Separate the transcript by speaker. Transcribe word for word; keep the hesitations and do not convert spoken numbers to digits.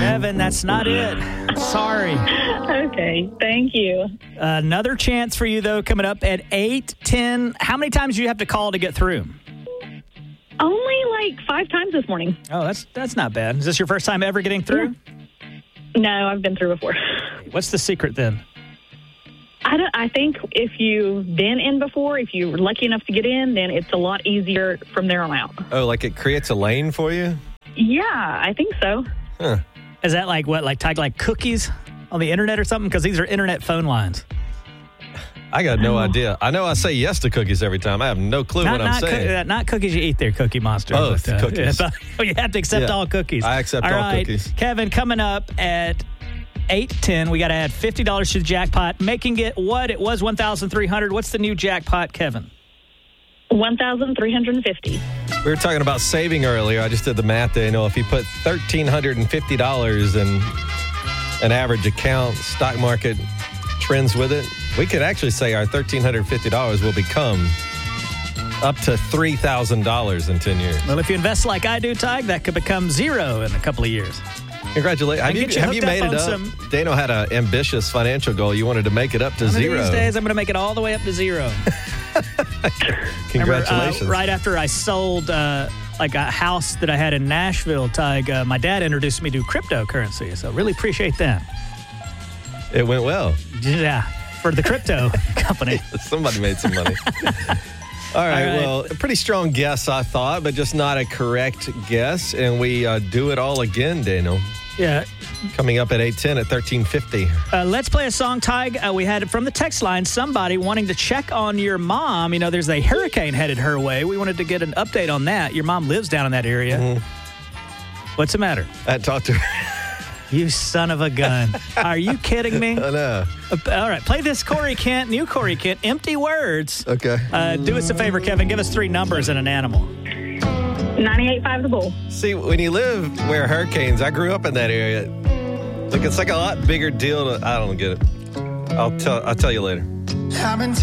Speaker 1: Kevin, that's not it. Sorry.
Speaker 2: Okay, thank you.
Speaker 1: Another chance for you, though, coming up at eight ten. How many times do you have to call to get through?
Speaker 2: Only like five times this morning.
Speaker 1: Oh, that's that's not bad. Is this your first time ever getting through?
Speaker 2: No, I've been through before.
Speaker 1: What's the secret then?
Speaker 2: I don't. I think if you've been in before, if you were lucky enough to get in, then it's a lot easier from there on out.
Speaker 3: Oh, like it creates a lane for you?
Speaker 2: Yeah, I think so.
Speaker 3: Huh.
Speaker 1: Is that like what, like tag like cookies on the internet or something? Because these are internet phone lines.
Speaker 3: I got no idea. I know I say yes to cookies every time. I have no clue
Speaker 1: Not,
Speaker 3: what I'm
Speaker 1: not,
Speaker 3: saying.
Speaker 1: coo- uh, not cookies you eat there, Cookie Monster.
Speaker 3: Oh,
Speaker 1: but, uh,
Speaker 3: cookies.
Speaker 1: yeah, but you have to accept
Speaker 3: Yeah.
Speaker 1: all cookies.
Speaker 3: I accept all
Speaker 1: right,
Speaker 3: cookies.
Speaker 1: Kevin, coming up at eight ten, we got to add fifty dollars to the jackpot, making it what? It was one thousand three hundred dollars. What's the new jackpot, Kevin?
Speaker 2: one thousand three hundred fifty.
Speaker 3: We were talking about saving earlier. I just did the math there. You know, if you put one thousand three hundred fifty dollars in an average account, stock market trends with it, we could actually say our one thousand three hundred fifty dollars will become up to three thousand dollars in ten years.
Speaker 1: Well, if you invest like I do, Tig, that could become zero in a couple of years.
Speaker 3: Congratulations.
Speaker 1: I
Speaker 3: Have you,
Speaker 1: get you
Speaker 3: have you
Speaker 1: hooked
Speaker 3: made
Speaker 1: up
Speaker 3: it
Speaker 1: on
Speaker 3: up?
Speaker 1: some-
Speaker 3: Dano had an ambitious financial goal. You wanted to make it up to
Speaker 1: One of
Speaker 3: zero.
Speaker 1: these days, I'm going to make it all the way up to zero.
Speaker 3: Congratulations.
Speaker 1: Remember, uh, right after I sold uh, like a house that I had in Nashville, Tig, uh, my dad introduced me to cryptocurrency. So really appreciate that.
Speaker 3: It went well.
Speaker 1: Yeah, for the crypto company.
Speaker 3: Somebody made some money. All right,
Speaker 1: All right.
Speaker 3: well, a pretty strong guess, I thought, but just not a correct guess. And we uh, do it all again, Daniel.
Speaker 1: Yeah.
Speaker 3: Coming up at eight ten at thirteen fifty.
Speaker 1: Uh, let's play a song, Tig. Uh, we had from the text line somebody wanting to check on your mom. You know, there's a hurricane headed her way. We wanted to get an update on that. Your mom lives down in that area. Mm-hmm. What's the matter?
Speaker 3: I had talked to her.
Speaker 1: You son of a gun. Are you kidding me?
Speaker 3: I know.
Speaker 1: Uh, all right, play this Corey Kent, new Corey Kent, Empty Words.
Speaker 3: Okay.
Speaker 1: Uh, do us a favor, Kevin. Give us three numbers and an animal.
Speaker 2: ninety-eight point five The Bull.
Speaker 3: See, when you live where hurricanes, I grew up in that area. Like, it's like a lot bigger deal to, I don't get it. I'll tell, I'll tell you later.